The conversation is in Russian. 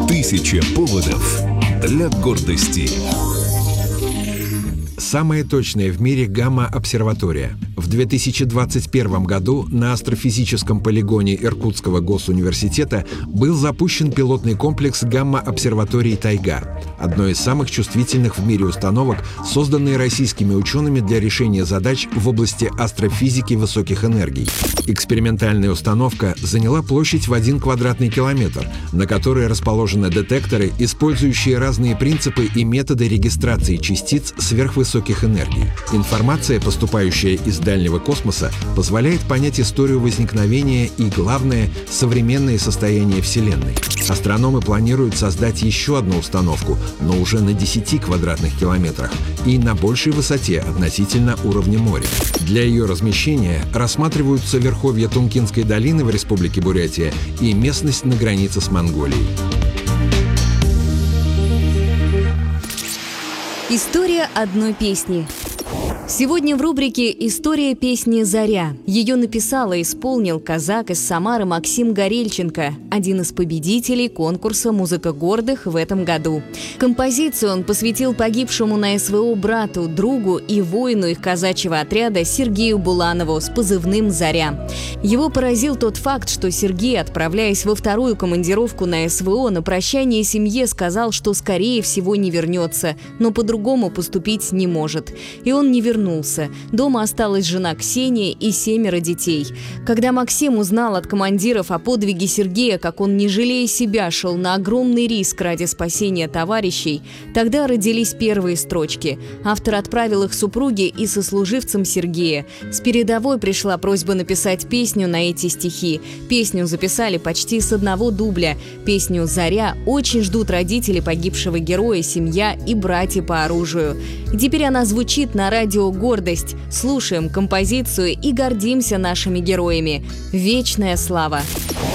Тысяча поводов для гордости. Самая точная в мире гамма-обсерватория. В 2021 году на астрофизическом полигоне Иркутского госуниверситета был запущен пилотный комплекс гамма-обсерватории «Тайга», одной из самых чувствительных в мире установок, созданной российскими учеными для решения задач в области астрофизики высоких энергий. Экспериментальная установка заняла площадь в 1 квадратный километр, на которой расположены детекторы, использующие разные принципы и методы регистрации частиц сверхвысоких энергий. Информация, поступающая из дальнего космоса, позволяет понять историю возникновения и, главное, современное состояние Вселенной. Астрономы планируют создать еще одну установку, но уже на 10 квадратных километрах и на большей высоте относительно уровня моря. Для ее размещения рассматриваются верховья Тункинской долины в Республике Бурятия и местность на границе с Монголией. История одной песни. Сегодня в рубрике «История песни «Заря». Ее написал и исполнил казак из Самары Максим Горельченко, один из победителей конкурса «Музыка гордых» в этом году. Композицию он посвятил погибшему на СВО брату, другу и воину их казачьего отряда Сергею Буланову с позывным «Заря». Его поразил тот факт, что Сергей, отправляясь во вторую командировку на СВО, на прощание семье сказал, что скорее всего не вернется, но по-другому поступить не может. И он не вернулся. Дома осталась жена Ксения и 7 детей. Когда Максим узнал от командиров о подвиге Сергея, как он, не жалея себя, шел на огромный риск ради спасения товарищей, тогда родились первые строчки. Автор отправил их супруге и сослуживцам Сергея. С передовой пришла просьба написать песню на эти стихи. Песню записали почти с 1 дубля. Песню «Заря» очень ждут родители погибшего героя, семья и братья по оружию. И теперь она звучит на радио «Гордость». Слушаем композицию и гордимся нашими героями. Вечная слава!